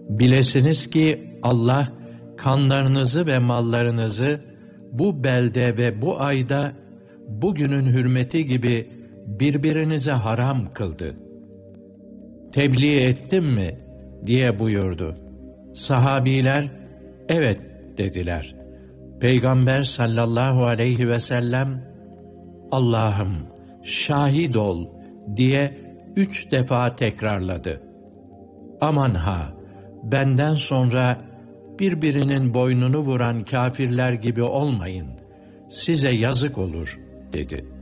Bilesiniz ki Allah kanlarınızı ve mallarınızı bu belde ve bu ayda bugünün hürmeti gibi birbirinize haram kıldı. Tebliğ ettim mi diye buyurdu. Sahabiler evet dediler. Peygamber sallallahu aleyhi ve sellem Allah'ım şahit ol diye 3 defa tekrarladı. Aman ha, benden sonra birbirinin boynunu vuran kâfirler gibi olmayın, size yazık olur dedi.